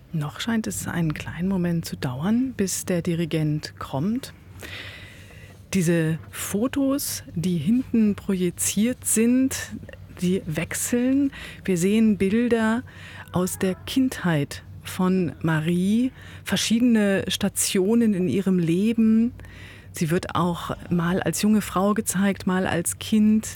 Noch scheint es einen kleinen Moment zu dauern, bis der Dirigent kommt. Diese Fotos, die hinten projiziert sind, die wechseln. Wir sehen Bilder aus der Kindheit von Marie, verschiedene Stationen in ihrem Leben. Sie wird auch mal als junge Frau gezeigt, mal als Kind.